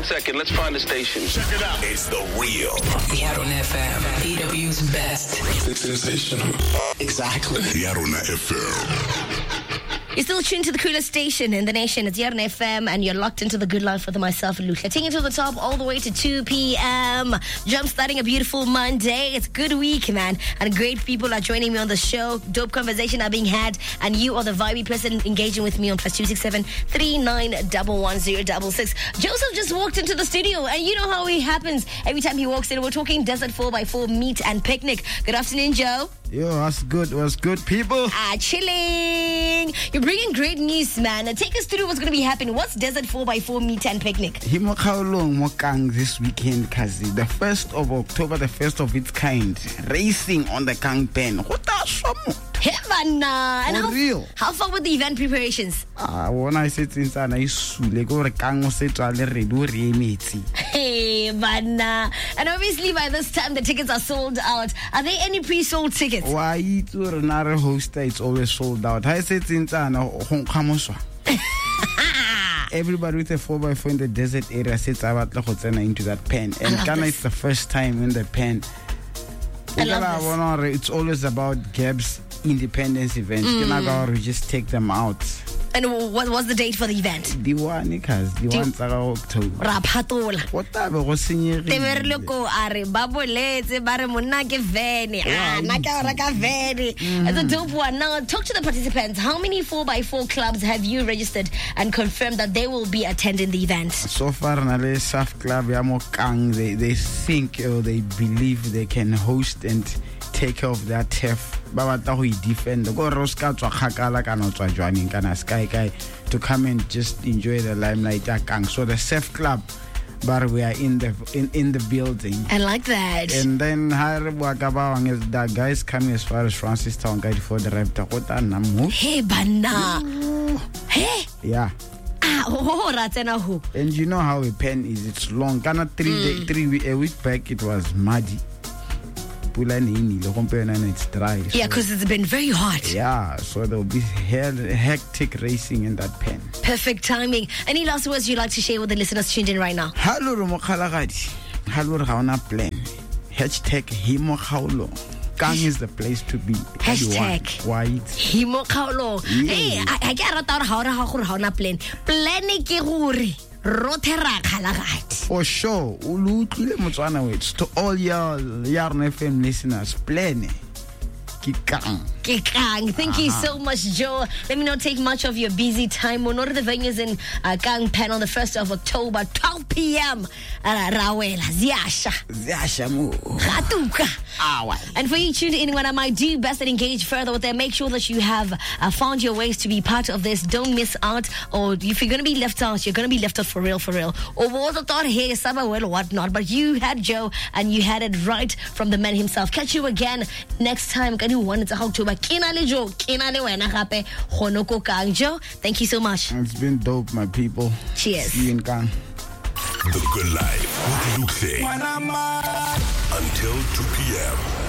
1 second. Let's find the station. Check it out. It's the real Yarona FM, EW's best. Sensational. Exactly. Yarona FM. You're still tuned to the coolest station in the nation. It's Yarona FM, and you're locked into the good life with myself and Lucia. Taking it to the top all the way to 2 p.m. Jump starting a beautiful Monday. It's a good week, man. And great people are joining me on the show. Dope conversation are being had. And you are the vibey person engaging with me on +267 39111066. Joseph just walked into the studio, and you know how it happens. Every time he walks in, we're talking Desert 4x4 meet and picnic. Good afternoon, Joe. Yo, what's good, people? Chilling. You're bringing great news, man. Take us through what's going to be happening. What's Desert 4x4 meet and picnic? Himo Khaolong Mokang this weekend, Kazi. The 1st of October, the first of its kind. Racing on the Kang Pen. Heaven. And real. How far with the event preparations? When I said since I Sule, go Kang Hey, man. And obviously by this time the tickets are sold out. Are there any pre-sold tickets? Why it's another hoster, it's always sold out. I said since I everybody with a 4x4 in the desert area sits into that pen. And Ghana is the first time in the pen. I love this. It's always about Gab's independence events. We just take them out. And what was the date for the event? The one October. Rapatola. What type of senior? It's a dope one. Now, talk to the participants. How many 4x4 clubs have you registered and confirmed that they will be attending the event? So far, Nale Saf Club, they think or they believe they can host and take care of their turf. Baba we defend the go Roska to Hakala cannot joining Kana Sky Guy to come and just enjoy the limelight. So the Saf Club, but we are in the building. I like that. And then Harabawang is that guys coming as far as Francis Town Guide for the Raptor. Hey, Bana. Hey. Yeah. And you know how a pen is, it's long. Kana a week back it was muddy. It's dry. Yeah, because it's been very hot. Yeah, so there'll be hectic racing in that pen. Perfect timing. Any last words you'd like to share with the listeners tuned in right now? Hello, Romokhalagadi. Hello, Rauna Plan. Hashtag Himo Khaolong. Kang is the place to be. Hashtag White. Himo Khaolong. Hey, I can't rata Rauna Plan. Planning Kiruri. For sure, to all your Yarn FM listeners, plan Kikang. Thank you so much, Joe. Let me not take much of your busy time. One of the venues in Kang Pen on the 1st of October, 12 p.m. Rawela, Ziasha. And for you tuned in, when I might do best and engage further with them, make sure that you have found your ways to be part of this. Don't miss out. Or if you're going to be left out, you're going to be left out for real. Or was it thought, hey, well, whatnot. But you had Joe, and you had it right from the man himself. Catch you again next time. It's October. Thank you so much. It's been dope, my people. Cheers. See you in Kang. The Good Life with Luke. Until 2 p.m.